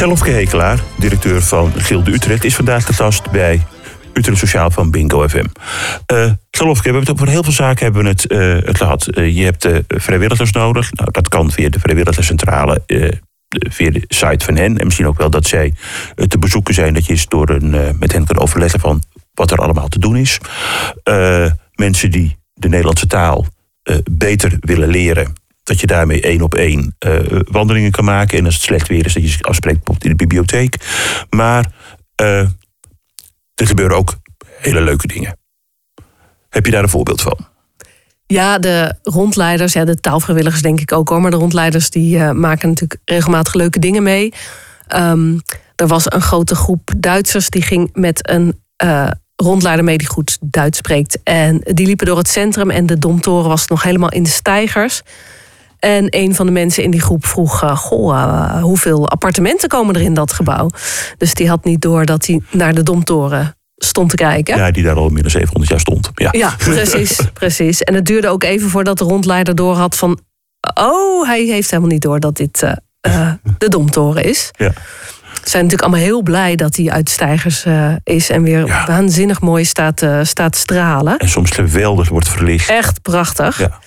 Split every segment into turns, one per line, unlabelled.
Gerlofke Hekelaar, directeur van Gilde Utrecht, is vandaag de gast bij Utrecht Sociaal van Bingo FM. Gerlofke, we hebben het over heel veel zaken hebben we het gehad. Je hebt vrijwilligers nodig. Nou, dat kan via de vrijwilligerscentrale, via de site van hen. En misschien ook wel dat zij te bezoeken zijn, dat je eens met hen kan overleggen van wat er allemaal te doen is. Mensen die de Nederlandse taal beter willen leren, dat je daarmee 1-op-1 wandelingen kan maken. En als het slecht weer is, dat je zich afspreekt bijvoorbeeld in de bibliotheek. Maar er gebeuren ook hele leuke dingen. Heb je daar een voorbeeld van?
Ja, de rondleiders, de taalvrijwilligers denk ik ook hoor. Maar de rondleiders die maken natuurlijk regelmatig leuke dingen mee. Er was een grote groep Duitsers die ging met een rondleider mee die goed Duits spreekt. En die liepen door het centrum en de Domtoren was nog helemaal in de steigers. En een van de mensen in die groep vroeg, hoeveel appartementen komen er in dat gebouw? Dus die had niet door dat hij naar de Domtoren stond te kijken. Ja,
die daar al meer dan 700 jaar stond.
Ja, precies. En het duurde ook even voordat de rondleider door had van, hij heeft helemaal niet door dat dit de Domtoren is. Ja. Ze zijn natuurlijk allemaal heel blij dat hij uit steigers is en weer waanzinnig mooi staat stralen.
En soms geweldig wordt verlicht.
Echt prachtig. Ja.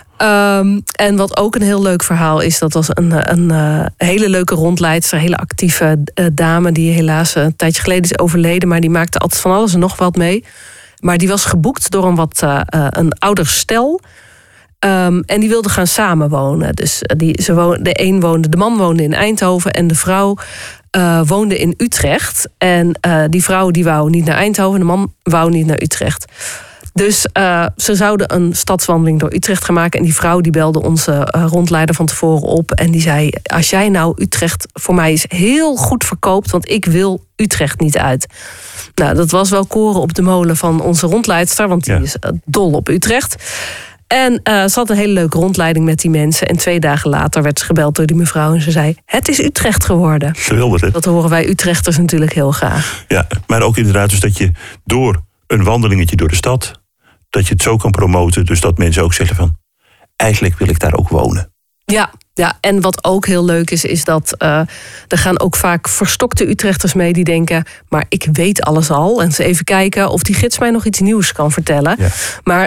En wat ook een heel leuk verhaal is, dat was een hele leuke rondleidster, een hele actieve dame die helaas een tijdje geleden is overleden, maar die maakte altijd van alles en nog wat mee. Maar die was geboekt door een ouder stel. En die wilde gaan samenwonen. Dus de man woonde in Eindhoven en de vrouw woonde in Utrecht. En die vrouw die wou niet naar Eindhoven, de man wou niet naar Utrecht. Dus ze zouden een stadswandeling door Utrecht gaan maken. En die vrouw die belde onze rondleider van tevoren op. En die zei, als jij nou Utrecht voor mij eens heel goed verkoopt, want ik wil Utrecht niet uit. Nou, dat was wel koren op de molen van onze rondleidster, want die is dol op Utrecht. En ze had een hele leuke rondleiding met die mensen. En 2 dagen later werd ze gebeld door die mevrouw. En ze zei, het is Utrecht geworden.
Geweldig, hè?
Dat horen wij Utrechters natuurlijk heel graag.
Ja, maar ook inderdaad dus dat je door een wandelingetje door de stad, dat je het zo kan promoten, dus dat mensen ook zeggen van, eigenlijk wil ik daar ook wonen.
Ja, en wat ook heel leuk is dat er gaan ook vaak verstokte Utrechters mee die denken, maar ik weet alles al. En ze even kijken of die gids mij nog iets nieuws kan vertellen. Ja. Maar